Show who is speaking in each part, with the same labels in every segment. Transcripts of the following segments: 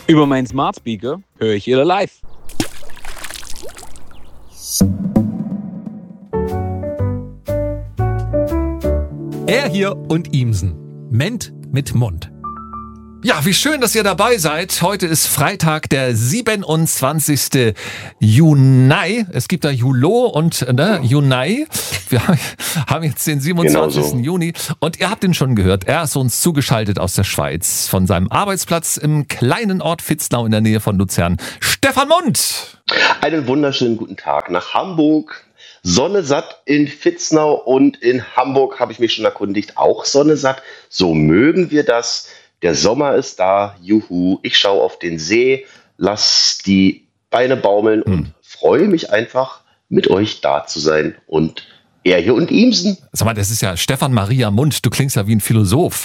Speaker 1: Über meinen Smart Speaker höre ich jeder live.
Speaker 2: Er hier und Ihmsen. Ment mit Mund. Ja, wie schön, dass ihr dabei seid. Heute ist Freitag, der 27. Juni. Es gibt da Julo und Juni. Wir haben jetzt den 27.
Speaker 3: Genau so.
Speaker 2: Juni und ihr habt ihn schon gehört. Er ist uns zugeschaltet aus der Schweiz von seinem Arbeitsplatz im kleinen Ort Vitznau in der Nähe von Luzern. Stefan Mund!
Speaker 3: Einen wunderschönen guten Tag nach Hamburg. Sonne satt in Vitznau und in Hamburg habe ich mich schon erkundigt. Auch Sonne satt. So mögen wir das. Der Sommer ist da, juhu, ich schaue auf den See, lass die Beine baumeln und freue mich einfach, mit euch da zu sein. Und er hier und Ihmsen.
Speaker 2: Sag mal, das ist ja Stefan Maria Mund, du klingst ja wie ein Philosoph.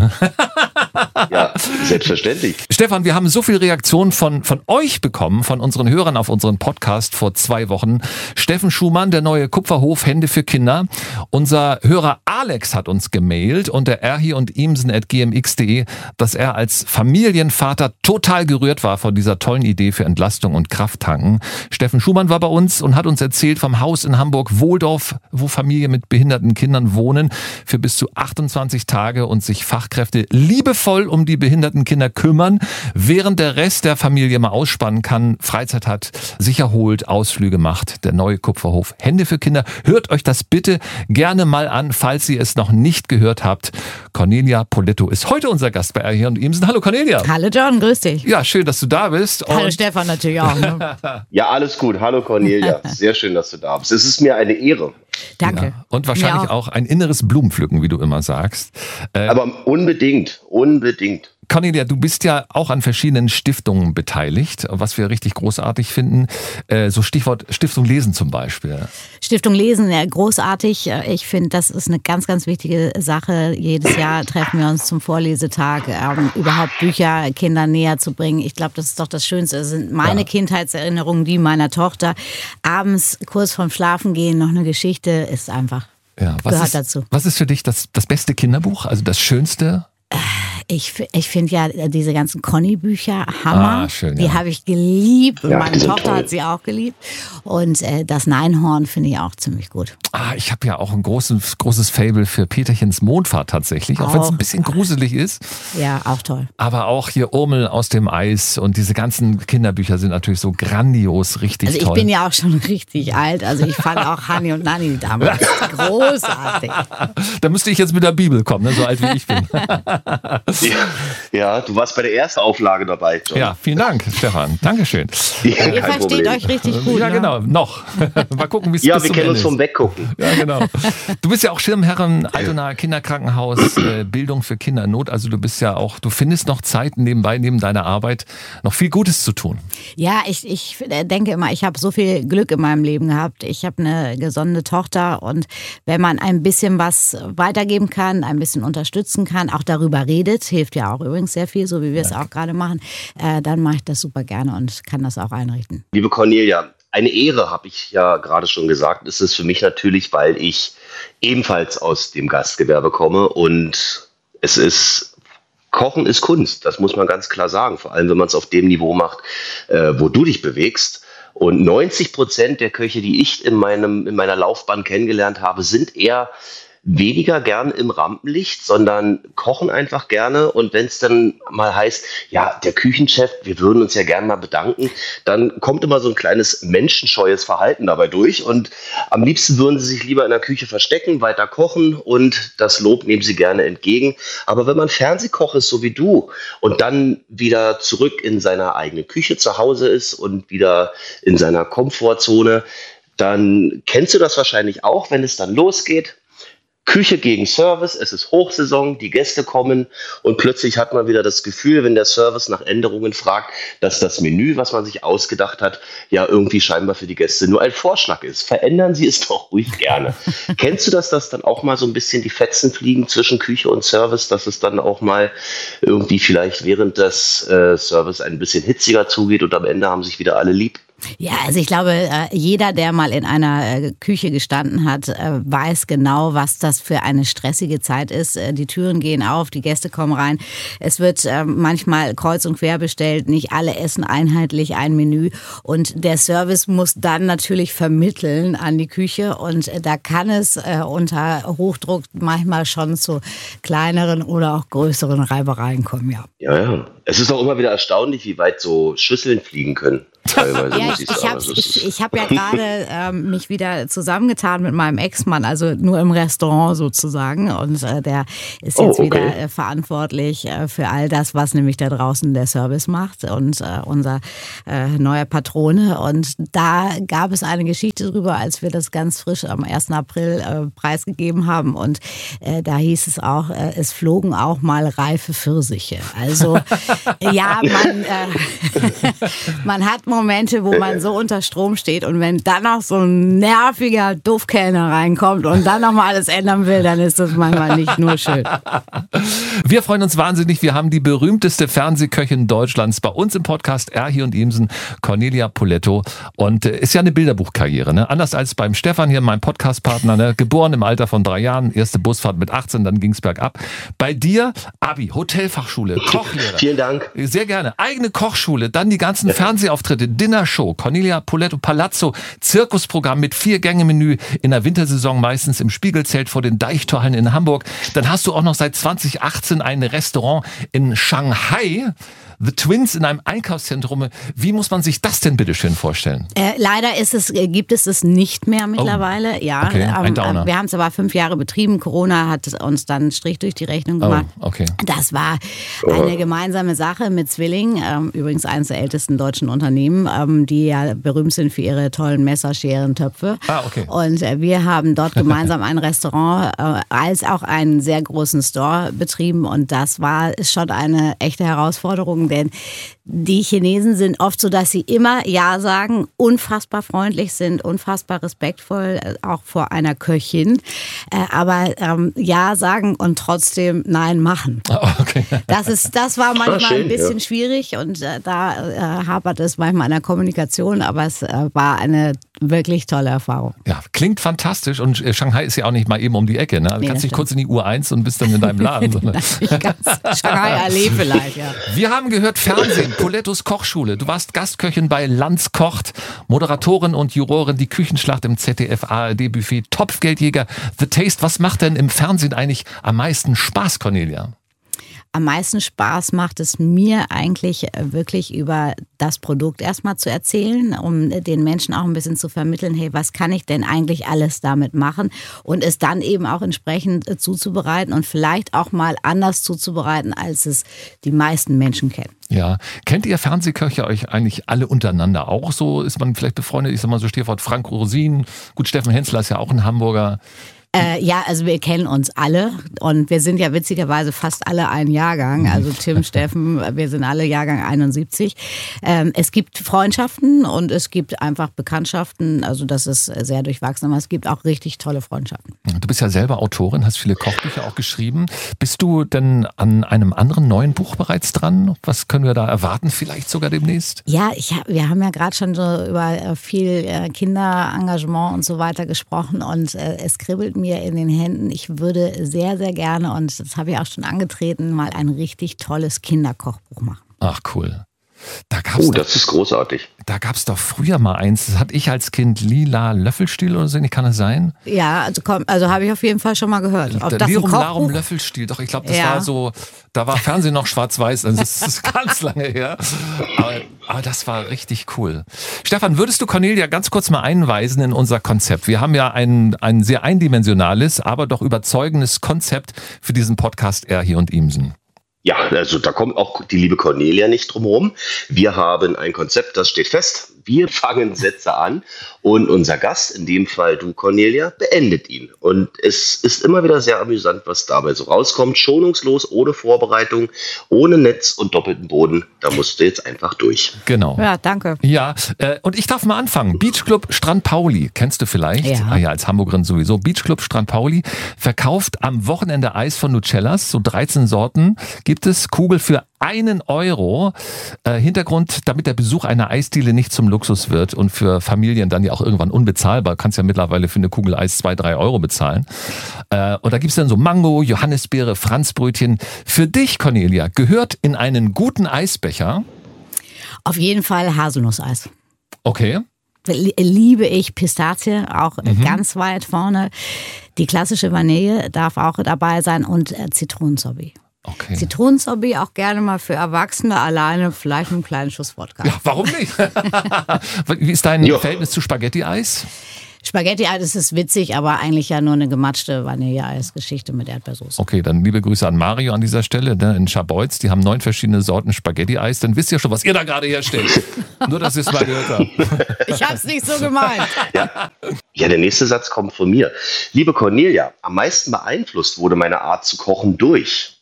Speaker 3: Ja, selbstverständlich.
Speaker 2: Stefan, wir haben so viel Reaktion von euch bekommen, von unseren Hörern auf unseren Podcast vor 2 Wochen. Steffen Schumann, der neue Kupferhof Hände für Kinder. Unser Hörer Alex hat uns gemailt unter erhi-und-ihmsen@gmx.de, dass er als Familienvater total gerührt war von dieser tollen Idee für Entlastung und Krafttanken. Steffen Schumann war bei uns und hat uns erzählt vom Haus in Hamburg-Wohldorf, wo Familien mit behinderten Kindern wohnen, für bis zu 28 Tage und sich Fachkräfte liebevoll um die behinderten Kinder kümmern, während der Rest der Familie mal ausspannen kann, Freizeit hat, sich erholt, Ausflüge macht. Der neue Kupferhof Hände für Kinder. Hört euch das bitte gerne mal an, falls ihr es noch nicht gehört habt. Cornelia Poletto ist heute unser Gast bei erhi und Ihmsen. Hallo Cornelia.
Speaker 4: Hallo John, grüß dich.
Speaker 2: Ja, schön, dass du da bist.
Speaker 4: Hallo Stefan natürlich auch. Ne?
Speaker 3: Ja, alles gut. Hallo Cornelia. Sehr schön, dass du da bist. Es ist mir eine Ehre.
Speaker 4: Danke.
Speaker 2: Ja, und wahrscheinlich auch ein inneres Blumenpflücken, wie du immer sagst.
Speaker 3: Aber unbedingt.
Speaker 2: Cornelia, du bist ja auch an verschiedenen Stiftungen beteiligt, was wir richtig großartig finden. So Stichwort Stiftung Lesen zum Beispiel.
Speaker 4: Stiftung Lesen, ja, großartig. Ich finde, das ist eine ganz, ganz wichtige Sache. Jedes Jahr treffen wir uns zum Vorlesetag, überhaupt Bücher Kindern näher zu bringen. Ich glaube, das ist doch das Schönste. Das sind meine Kindheitserinnerungen, die meiner Tochter. Abends kurz vorm Schlafengehen noch eine Geschichte ist einfach, gehört dazu.
Speaker 2: Was ist für dich das beste Kinderbuch, also das Schönste?
Speaker 4: Ich finde ja diese ganzen Conny-Bücher Hammer.
Speaker 2: Schön,
Speaker 4: die habe ich geliebt.
Speaker 3: Ja,
Speaker 4: Meine Tochter hat sie auch geliebt. Und das Neinhorn finde ich auch ziemlich gut.
Speaker 2: Ich habe ja auch ein großes Faible für Peterchens Mondfahrt tatsächlich, auch wenn es ein bisschen gruselig ist.
Speaker 4: Ja, auch toll.
Speaker 2: Aber auch hier Urmel aus dem Eis und diese ganzen Kinderbücher sind natürlich so grandios, richtig toll.
Speaker 4: Also ich bin ja auch schon richtig alt. Also ich fand auch Hanni und Nanni damals großartig.
Speaker 2: Da müsste ich jetzt mit der Bibel kommen, ne? So alt wie ich bin.
Speaker 3: Ja, du warst bei der ersten Auflage dabei, John.
Speaker 2: Ja, vielen Dank, Stefan. Dankeschön.
Speaker 3: Ja,
Speaker 4: Ihr versteht euch richtig gut.
Speaker 2: Ja,
Speaker 4: ne?
Speaker 2: genau. Noch. Mal gucken, wie es
Speaker 3: Ja,
Speaker 2: bis
Speaker 3: wir
Speaker 2: zum
Speaker 3: kennen
Speaker 2: Ende
Speaker 3: uns vom
Speaker 2: ist.
Speaker 3: Weggucken.
Speaker 2: Ja, genau. Du bist ja auch Schirmherrin Altona Kinderkrankenhaus, Bildung für Kinder in Not. Also du findest noch Zeit nebenbei, neben deiner Arbeit, noch viel Gutes zu tun.
Speaker 4: Ja, ich denke immer, ich habe so viel Glück in meinem Leben gehabt. Ich habe eine gesunde Tochter und wenn man ein bisschen was weitergeben kann, ein bisschen unterstützen kann, auch darüber redet, hilft ja auch übrigens sehr viel, so wie wir es auch gerade machen, dann mache ich das super gerne und kann das auch einrichten.
Speaker 3: Liebe Cornelia, eine Ehre, habe ich ja gerade schon gesagt. Es ist für mich natürlich, weil ich ebenfalls aus dem Gastgewerbe komme und Kochen ist Kunst, das muss man ganz klar sagen. Vor allem, wenn man es auf dem Niveau macht, wo du dich bewegst. Und 90% der Köche, die ich in meiner Laufbahn kennengelernt habe, sind eher weniger gern im Rampenlicht, sondern kochen einfach gerne. Und wenn es dann mal heißt, ja, der Küchenchef, wir würden uns ja gerne mal bedanken, dann kommt immer so ein kleines menschenscheues Verhalten dabei durch. Und am liebsten würden sie sich lieber in der Küche verstecken, weiter kochen und das Lob nehmen sie gerne entgegen. Aber wenn man Fernsehkoch ist, so wie du, und dann wieder zurück in seiner eigenen Küche zu Hause ist und wieder in seiner Komfortzone, dann kennst du das wahrscheinlich auch, wenn es dann losgeht. Küche gegen Service, es ist Hochsaison, die Gäste kommen und plötzlich hat man wieder das Gefühl, wenn der Service nach Änderungen fragt, dass das Menü, was man sich ausgedacht hat, ja irgendwie scheinbar für die Gäste nur ein Vorschlag ist. Verändern Sie es doch ruhig gerne. Kennst du das, dass dann auch mal so ein bisschen die Fetzen fliegen zwischen Küche und Service, dass es dann auch mal irgendwie vielleicht während des Service ein bisschen hitziger zugeht und am Ende haben sich wieder alle lieb?
Speaker 4: Ja, also ich glaube, jeder, der mal in einer Küche gestanden hat, weiß genau, was das für eine stressige Zeit ist. Die Türen gehen auf, die Gäste kommen rein. Es wird manchmal kreuz und quer bestellt, nicht alle essen einheitlich ein Menü. Und der Service muss dann natürlich vermitteln an die Küche. Und da kann es unter Hochdruck manchmal schon zu kleineren oder auch größeren Reibereien kommen, ja.
Speaker 3: Ja. Es ist auch immer wieder erstaunlich, wie weit so Schüsseln fliegen können. Teilweise,
Speaker 4: ja, ich habe ja gerade mich wieder zusammengetan mit meinem Ex-Mann, also nur im Restaurant sozusagen. Und der ist jetzt wieder verantwortlich für all das, was nämlich da draußen der Service macht und unser neuer Patrone. Und da gab es eine Geschichte drüber, als wir das ganz frisch am 1. April preisgegeben haben. Und da hieß es auch, es flogen auch mal reife Pfirsiche. Also ja, man hat Momente, wo man so unter Strom steht und wenn dann noch so ein nerviger Duffkellner reinkommt und dann noch mal alles ändern will, dann ist das manchmal nicht nur schön.
Speaker 2: Wir freuen uns wahnsinnig. Wir haben die berühmteste Fernsehköchin Deutschlands bei uns im Podcast Erhi und Imsen, Cornelia Poletto. Und ist ja eine Bilderbuchkarriere, ne? Anders als beim Stefan hier, meinem Podcastpartner, ne? Geboren im Alter von 3 Jahren, erste Busfahrt mit 18, dann ging's bergab. Bei dir Abi, Hotelfachschule, Kochlehrer.
Speaker 3: Vielen Dank.
Speaker 2: Sehr gerne. Eigene Kochschule, dann die ganzen Fernsehauftritte, Dinnershow, Cornelia Poletto Palazzo, Zirkusprogramm mit 4-Gänge-Menü in der Wintersaison meistens im Spiegelzelt vor den Deichtorhallen in Hamburg. Dann hast du auch noch seit 2018 ein Restaurant in Shanghai. The Twins in einem Einkaufszentrum. Wie muss man sich das denn bitte schön vorstellen?
Speaker 4: Leider gibt es nicht mehr mittlerweile.
Speaker 2: Oh,
Speaker 4: ja,
Speaker 2: okay, ein Downer.
Speaker 4: Wir haben es aber 5 Jahre betrieben. Corona hat uns dann einen Strich durch die Rechnung gemacht.
Speaker 2: Oh, okay.
Speaker 4: Das war eine gemeinsame Sache mit Zwilling, übrigens eines der ältesten deutschen Unternehmen, die ja berühmt sind für ihre tollen Messer, Scheren, Töpfe.
Speaker 2: Okay.
Speaker 4: Und wir haben dort gemeinsam ein Restaurant als auch einen sehr großen Store betrieben und das war schon eine echte Herausforderung, denn die Chinesen sind oft so, dass sie immer Ja sagen, unfassbar freundlich sind, unfassbar respektvoll, auch vor einer Köchin, aber Ja sagen und trotzdem Nein machen.
Speaker 2: Okay.
Speaker 4: Das war manchmal ein bisschen schwierig und da hapert es manchmal an der Kommunikation, aber es war eine wirklich tolle Erfahrung.
Speaker 2: Ja, klingt fantastisch und Shanghai ist ja auch nicht mal eben um die Ecke. Ne? Du kannst nicht kurz in die Uhr 1 und bist dann in deinem Laden.
Speaker 4: Nicht ganz Shanghai erlebt vielleicht, ja.
Speaker 2: Wir haben gehört Fernsehen, Polettos Kochschule. Du warst Gastköchin bei Lanz kocht, Moderatorin und Jurorin, die Küchenschlacht im ZDF-ARD-Buffet, Topfgeldjäger, The Taste. Was macht denn im Fernsehen eigentlich am meisten Spaß, Cornelia?
Speaker 4: Am meisten Spaß macht es mir eigentlich wirklich über das Produkt erstmal zu erzählen, um den Menschen auch ein bisschen zu vermitteln, hey, was kann ich denn eigentlich alles damit machen und es dann eben auch entsprechend zuzubereiten und vielleicht auch mal anders zuzubereiten, als es die meisten Menschen kennen.
Speaker 2: Ja, kennt ihr Fernsehköche euch eigentlich alle untereinander auch so? Ist man vielleicht befreundet? Ich sag mal so Stichwort Frank Rosin. Gut, Steffen Hensler ist ja auch ein Hamburger.
Speaker 4: Ja, also wir kennen uns alle und wir sind ja witzigerweise fast alle ein Jahrgang, also Tim, Steffen, wir sind alle Jahrgang 71. Es gibt Freundschaften und es gibt einfach Bekanntschaften, also das ist sehr durchwachsen, aber es gibt auch richtig tolle Freundschaften.
Speaker 2: Du bist ja selber Autorin, hast viele Kochbücher auch geschrieben. Bist du denn an einem anderen neuen Buch bereits dran? Was können wir da erwarten, vielleicht sogar demnächst?
Speaker 4: Ja, wir haben ja gerade schon so über viel Kinderengagement und so weiter gesprochen und es kribbelt mir in den Händen. Ich würde sehr, sehr gerne, und das habe ich auch schon angetreten, mal ein richtig tolles Kinderkochbuch machen.
Speaker 2: Ach, cool.
Speaker 3: Das ist großartig.
Speaker 2: Da gab es doch früher mal eins, das hatte ich als Kind, Lila Löffelstiel oder so, kann das sein?
Speaker 4: Ja, also habe ich auf jeden Fall schon mal gehört.
Speaker 2: Der Lirum Larum Löffelstiel, doch ich glaube, das war so, da war Fernsehen noch schwarz-weiß, also das ist ganz lange her. Aber das war richtig cool. Stefan, würdest du Cornelia ganz kurz mal einweisen in unser Konzept? Wir haben ja ein sehr eindimensionales, aber doch überzeugendes Konzept für diesen Podcast Erhi und Imsen.
Speaker 3: Ja, also da kommt auch die liebe Cornelia nicht drum herum. Wir haben ein Konzept, das steht fest. Wir fangen Sätze an und unser Gast, in dem Fall du, Cornelia, beendet ihn. Und es ist immer wieder sehr amüsant, was dabei so rauskommt. Schonungslos, ohne Vorbereitung, ohne Netz und doppelten Boden. Da musst du jetzt einfach durch.
Speaker 2: Genau.
Speaker 4: Ja, danke.
Speaker 2: Ja, und ich darf mal anfangen. Beachclub Strand Pauli, kennst du vielleicht?
Speaker 4: Ja.
Speaker 2: Ja, als Hamburgerin sowieso. Beachclub Strand Pauli verkauft am Wochenende Eis von Nucellas, so 13 Sorten. gibt es. Kugel für 1 Euro. Hintergrund, damit der Besuch einer Eisdiele nicht zum Luxus wird und für Familien dann ja auch irgendwann unbezahlbar. Kannst ja mittlerweile für eine Kugel Eis 2-3 Euro bezahlen. Und da gibt's dann so Mango, Johannisbeere, Franzbrötchen. Für dich, Cornelia, gehört in einen guten Eisbecher?
Speaker 4: Auf jeden Fall Haselnusseis.
Speaker 2: Okay.
Speaker 4: Liebe ich Pistazie, auch ganz weit vorne. Die klassische Vanille darf auch dabei sein und Zitronensorbet.
Speaker 2: Okay.
Speaker 4: Zitronensorbet auch gerne mal für Erwachsene alleine, vielleicht einen kleinen Schuss Wodka.
Speaker 2: Ja, warum nicht? Wie ist dein Verhältnis zu Spaghetti-Eis?
Speaker 4: Spaghetti-Eis ist witzig, aber eigentlich ja nur eine gematschte Vanilleeis-Geschichte mit Erdbeersoße.
Speaker 2: Okay, dann liebe Grüße an Mario an dieser Stelle, ne, in Schabolz. Die haben 9 verschiedene Sorten Spaghetti-Eis. Dann wisst ihr schon, was ihr da gerade herstellt. Nur, dass ihr es mal gehört habt.
Speaker 4: Ich hab's nicht so gemeint.
Speaker 3: Ja, der nächste Satz kommt von mir. Liebe Cornelia, am meisten beeinflusst wurde meine Art zu kochen durch.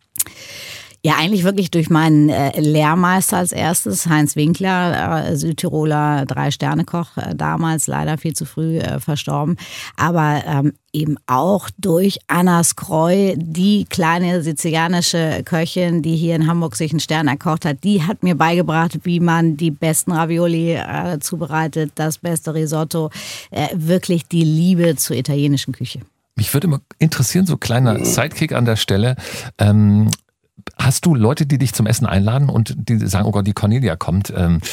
Speaker 4: Ja, eigentlich wirklich durch meinen Lehrmeister als erstes, Heinz Winkler, Südtiroler 3-Sterne-Koch, damals leider viel zu früh verstorben. Aber eben auch durch Anna Skreu, die kleine sizilianische Köchin, die hier in Hamburg sich einen Stern erkocht hat, die hat mir beigebracht, wie man die besten Ravioli zubereitet, das beste Risotto, wirklich die Liebe zur italienischen Küche.
Speaker 2: Mich würde mal interessieren, so kleiner Sidekick an der Stelle, hast du Leute, die dich zum Essen einladen und die sagen, oh Gott, die Cornelia kommt,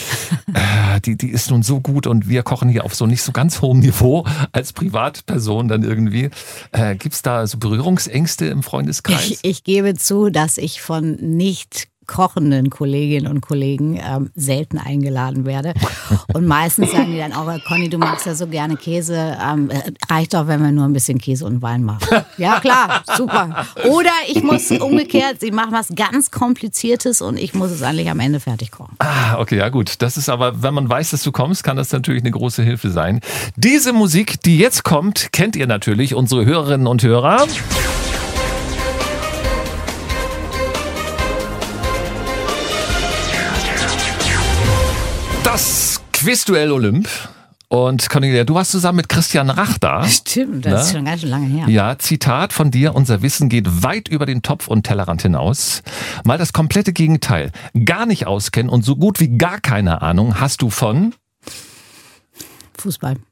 Speaker 2: die ist nun so gut und wir kochen hier auf so nicht so ganz hohem Niveau als Privatperson dann irgendwie. Gibt's da so Berührungsängste im Freundeskreis?
Speaker 4: Ich gebe zu, dass ich von nicht kochenden Kolleginnen und Kollegen selten eingeladen werde. Und meistens sagen die dann auch, Conny, du magst ja so gerne Käse, reicht doch, wenn wir nur ein bisschen Käse und Wein machen. Ja klar, super. Oder ich muss umgekehrt, sie machen was ganz Kompliziertes und ich muss es eigentlich am Ende fertig kochen.
Speaker 2: Ah, okay, ja gut. Das ist aber, wenn man weiß, dass du kommst, kann das natürlich eine große Hilfe sein. Diese Musik, die jetzt kommt, kennt ihr natürlich, unsere Hörerinnen und Hörer. Das Quizduell Olymp. Und Cornelia, du warst zusammen mit Christian Rach da.
Speaker 4: Stimmt, das ist schon ganz schön lange her.
Speaker 2: Ja, Zitat von dir, unser Wissen geht weit über den Topf und Tellerrand hinaus. Mal das komplette Gegenteil. Gar nicht auskennen und so gut wie gar keine Ahnung hast du von...
Speaker 4: Fußball.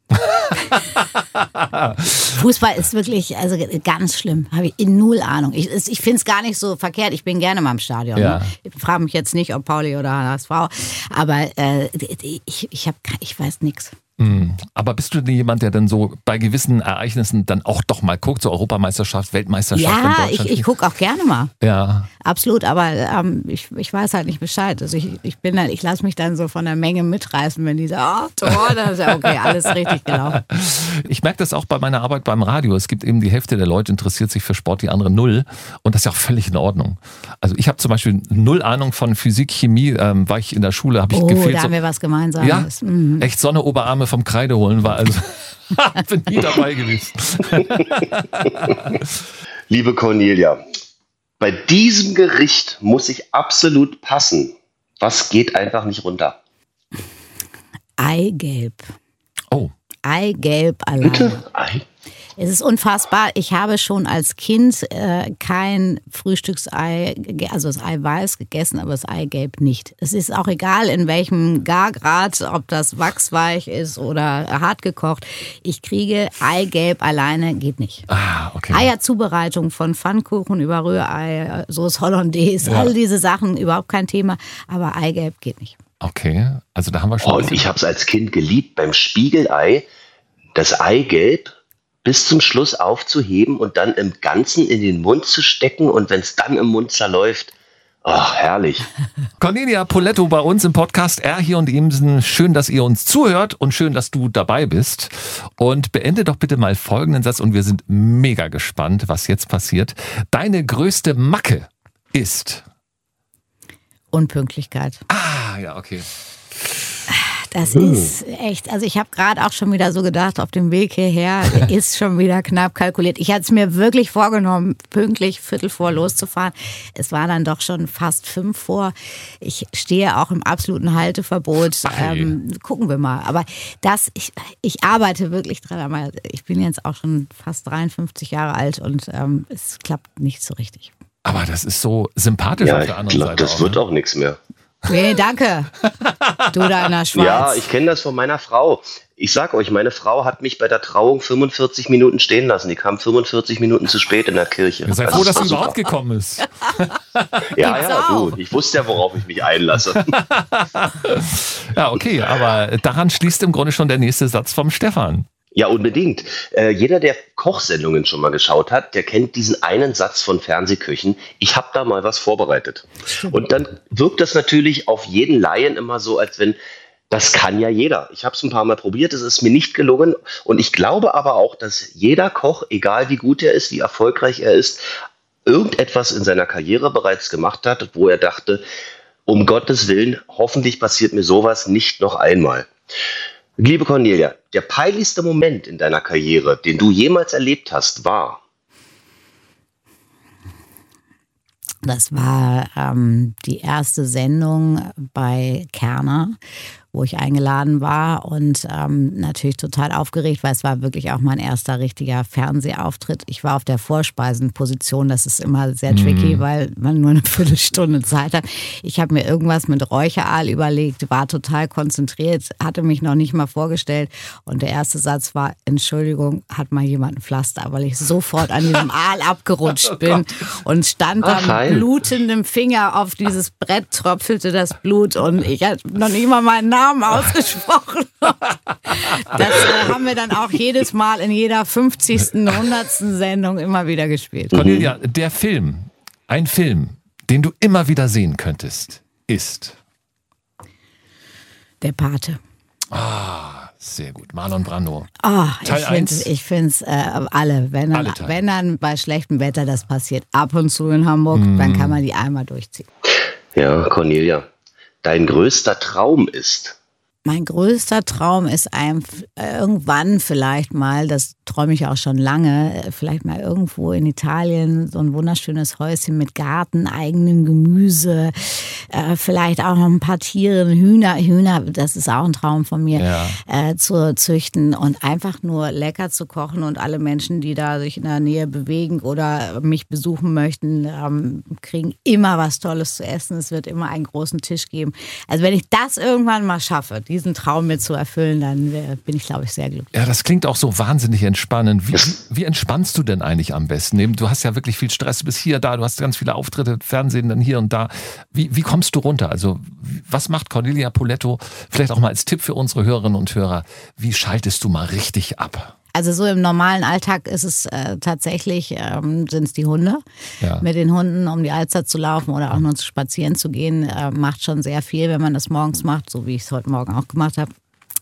Speaker 4: Fußball ist wirklich also ganz schlimm. Habe ich null Ahnung. Ich finde es gar nicht so verkehrt. Ich bin gerne mal im Stadion.
Speaker 2: Ja.
Speaker 4: Ne? Ich frage mich jetzt nicht, ob Pauli oder HSV. Aber ich weiß nichts.
Speaker 2: Aber bist du denn jemand, der dann so bei gewissen Ereignissen dann auch doch mal guckt, so Europameisterschaft, Weltmeisterschaft in
Speaker 4: Ja,
Speaker 2: Deutschland?
Speaker 4: ich gucke auch gerne mal.
Speaker 2: Ja.
Speaker 4: Absolut, aber ich weiß halt nicht Bescheid. Also ich lasse mich dann so von der Menge mitreißen, wenn die sagen, Tor, dann ist ja okay, alles richtig gelaufen.
Speaker 2: Ich merke das auch bei meiner Arbeit beim Radio. Es gibt eben die Hälfte der Leute interessiert sich für Sport, die andere null. Und das ist ja auch völlig in Ordnung. Also ich habe zum Beispiel null Ahnung von Physik, Chemie. War ich in der Schule, habe ich gefehlt.
Speaker 4: Da haben wir was gemeinsam.
Speaker 2: Ja, echt Sonne, Oberarme vom Kreide holen war also... bin nie dabei gewesen.
Speaker 3: Liebe Cornelia, bei diesem Gericht muss ich absolut passen. Was geht einfach nicht runter?
Speaker 4: Eigelb.
Speaker 2: Oh.
Speaker 4: Eigelb alleine.
Speaker 3: Bitte? Ei?
Speaker 4: Es ist unfassbar. Ich habe schon als Kind kein Frühstücksei, also das Eiweiß gegessen, aber das Eigelb nicht. Es ist auch egal, in welchem Gargrad, ob das wachsweich ist oder hart gekocht. Ich kriege Eigelb alleine, geht nicht.
Speaker 2: Ah, okay.
Speaker 4: Eierzubereitung von Pfannkuchen über Rührei, Sauce Hollandaise, all diese Sachen, überhaupt kein Thema. Aber Eigelb geht nicht.
Speaker 2: Okay, also da haben wir schon...
Speaker 3: Und ich habe es als Kind geliebt, beim Spiegelei das Eigelb bis zum Schluss aufzuheben und dann im Ganzen in den Mund zu stecken und wenn es dann im Mund zerläuft, ach, herrlich.
Speaker 2: Cornelia Poletto bei uns im Podcast R hier und Imsen. Schön, dass ihr uns zuhört und schön, dass du dabei bist. Und beende doch bitte mal folgenden Satz und wir sind mega gespannt, was jetzt passiert. Deine größte Macke ist...
Speaker 4: Unpünktlichkeit.
Speaker 2: Ah, ja, okay.
Speaker 4: Das ist echt, also ich habe gerade auch schon wieder so gedacht, auf dem Weg hierher ist schon wieder knapp kalkuliert. Ich hatte es mir wirklich vorgenommen, pünktlich 4:45 loszufahren. Es war dann doch schon fast 5 vor. Ich stehe auch im absoluten Halteverbot. Gucken wir mal. Aber ich arbeite wirklich dran. Aber ich bin jetzt auch schon fast 53 Jahre alt und es klappt nicht so richtig.
Speaker 2: Aber das ist so sympathisch auf der anderen Seite.
Speaker 3: Das wird auch nichts mehr.
Speaker 4: Nee, danke. Du da in der Schweiz.
Speaker 3: Ja, ich kenne das von meiner Frau. Ich sag euch, meine Frau hat mich bei der Trauung 45 Minuten stehen lassen. Die kam 45 Minuten zu spät in der Kirche.
Speaker 2: Ihr seid froh, dass sie überhaupt gekommen ist.
Speaker 3: Ja, du. Ich wusste ja, worauf ich mich einlasse.
Speaker 2: Ja, okay, aber daran schließt im Grunde schon der nächste Satz vom Stefan.
Speaker 3: Ja, unbedingt. Jeder, der Kochsendungen schon mal geschaut hat, der kennt diesen einen Satz von Fernsehköchen. Ich habe da mal was vorbereitet. Und dann wirkt das natürlich auf jeden Laien immer so, als wenn, das kann ja jeder. Ich habe es ein paar Mal probiert, es ist mir nicht gelungen. Und ich glaube aber auch, dass jeder Koch, egal wie gut er ist, wie erfolgreich er ist, irgendetwas in seiner Karriere bereits gemacht hat, wo er dachte, um Gottes Willen, hoffentlich passiert mir sowas nicht noch einmal. Liebe Cornelia, der peinlichste Moment in deiner Karriere, den du jemals erlebt hast, war?
Speaker 4: Das war die erste Sendung bei Kerner, wo ich eingeladen war und natürlich total aufgeregt, weil es war wirklich auch mein erster richtiger Fernsehauftritt. Ich war auf der Vorspeisenposition, das ist immer sehr tricky, weil man nur eine Viertelstunde Zeit hat. Ich habe mir irgendwas mit Räucheraal überlegt, war total konzentriert, hatte mich noch nicht mal vorgestellt und der erste Satz war, Entschuldigung, hat mal jemand ein Pflaster, weil ich sofort an diesem Aal abgerutscht bin und stand da mit blutendem Finger auf dieses Brett, tröpfelte das Blut und ich hatte noch nicht mal meinen Namen ausgesprochen. Das haben wir dann auch jedes Mal in jeder 50., 100. Sendung immer wieder gespielt.
Speaker 2: Cornelia, der Film, ein Film, den du immer wieder sehen könntest, ist?
Speaker 4: Der Pate.
Speaker 2: Ah, sehr gut. Marlon Brando.
Speaker 4: Oh,
Speaker 2: Teil 1?
Speaker 4: Ich finde es alle. Wenn dann bei schlechtem Wetter, das passiert ab und zu in Hamburg, dann kann man die einmal durchziehen.
Speaker 3: Ja, Cornelia, dein größter Traum ist?
Speaker 4: Mein größter Traum ist irgendwann vielleicht mal, das träume ich auch schon lange, vielleicht mal irgendwo in Italien so ein wunderschönes Häuschen mit Garten, eigenem Gemüse, vielleicht auch noch ein paar Tiere, Hühner, das ist auch ein Traum von mir, zu züchten und einfach nur lecker zu kochen und alle Menschen, die da sich in der Nähe bewegen oder mich besuchen möchten, kriegen immer was Tolles zu essen. Es wird immer einen großen Tisch geben. Also wenn ich das irgendwann mal schaffe, diesen Traum mir zu erfüllen, dann bin ich, glaube ich, sehr glücklich.
Speaker 2: Ja, das klingt auch so wahnsinnig entspannend. Wie entspannst du denn eigentlich am besten? Du hast ja wirklich viel Stress, du bist hier, da, du hast ganz viele Auftritte, Fernsehen, dann hier und da. Wie kommst du runter? Also was macht Cornelia Poletto? Vielleicht auch mal als Tipp für unsere Hörerinnen und Hörer. Wie schaltest du mal richtig ab?
Speaker 4: Also so im normalen Alltag ist es tatsächlich, sind es die Hunde. Ja. Mit den Hunden um die Alster zu laufen oder auch nur zu spazieren zu gehen, macht schon sehr viel, wenn man das morgens macht, so wie ich es heute Morgen auch gemacht habe.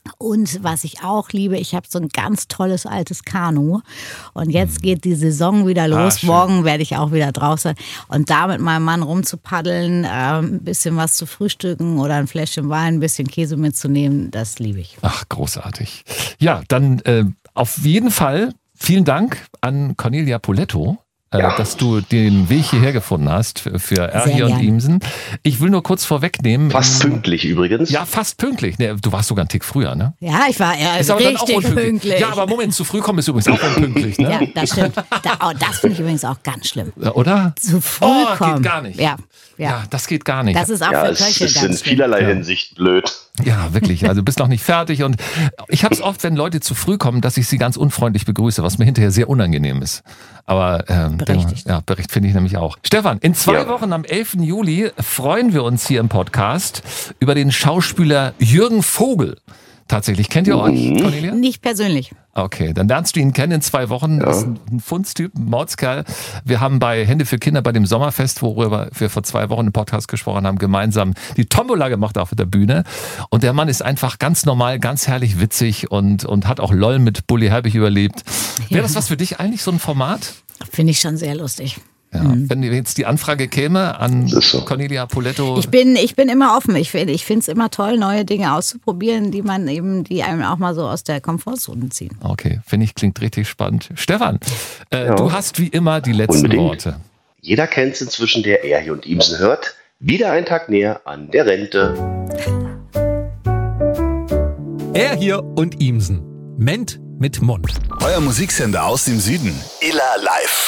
Speaker 4: Und was ich auch liebe, ich habe so ein ganz tolles altes Kanu und jetzt geht die Saison wieder los. Morgen werde ich auch wieder draußen und da mit meinem Mann rumzupaddeln, ein bisschen was zu frühstücken oder ein Fläschchen Wein, ein bisschen Käse mitzunehmen, das liebe ich.
Speaker 2: Ach, großartig. Ja, dann auf jeden Fall vielen Dank an Cornelia Poletto. Dass du den Weg hierher gefunden hast für Erhi und Imsen. Ich will nur kurz vorwegnehmen.
Speaker 3: Fast pünktlich übrigens.
Speaker 2: Ja, fast pünktlich. Nee, du warst sogar einen Tick früher, ne?
Speaker 4: Ja, ich war richtig pünktlich.
Speaker 2: Ja, aber Moment, zu früh kommen ist übrigens auch unpünktlich, ne?
Speaker 4: Ja, das stimmt. Das finde ich übrigens auch ganz schlimm.
Speaker 2: Oder?
Speaker 4: Zu früh kommen.
Speaker 2: Geht gar nicht. Ja, das geht gar nicht.
Speaker 4: Das ist auch für Köche ganz schlimm.
Speaker 3: Es ist in vielerlei Hinsicht blöd.
Speaker 2: Ja, wirklich. Also bist noch nicht fertig. Und ich habe es oft, wenn Leute zu früh kommen, dass ich sie ganz unfreundlich begrüße, was mir hinterher sehr unangenehm ist. Aber Bericht finde ich nämlich auch. Stefan, in 2 Wochen am 11. Juli freuen wir uns hier im Podcast über den Schauspieler Jürgen Vogel. Tatsächlich. Kennt ihr euch, Cornelia?
Speaker 4: Nicht persönlich.
Speaker 2: Okay, dann lernst du ihn kennen in 2 Wochen. Das ist ein Fundstyp, ein Mordskerl. Wir haben bei Hände für Kinder bei dem Sommerfest, worüber wir vor 2 Wochen im Podcast gesprochen haben, gemeinsam die Tombola gemacht auf der Bühne. Und der Mann ist einfach ganz normal, ganz herrlich witzig und hat auch LOL mit Bully Herbig überlebt. Wäre das was für dich eigentlich, so ein Format?
Speaker 4: Finde ich schon sehr lustig.
Speaker 2: Ja, wenn jetzt die Anfrage käme an Cornelia Poletto.
Speaker 4: Ich bin immer offen. Ich finde es immer toll, neue Dinge auszuprobieren, die einem auch mal so aus der Komfortzone ziehen.
Speaker 2: Okay, klingt richtig spannend. Stefan, du hast wie immer die letzten Worte.
Speaker 3: Jeder kennt es inzwischen, der Erhi und Imsen hört. Wieder ein Tag näher an der Rente.
Speaker 5: Er hier und Imsen. Ment mit Mund.
Speaker 6: Euer Musiksender aus dem Süden. Illa Live.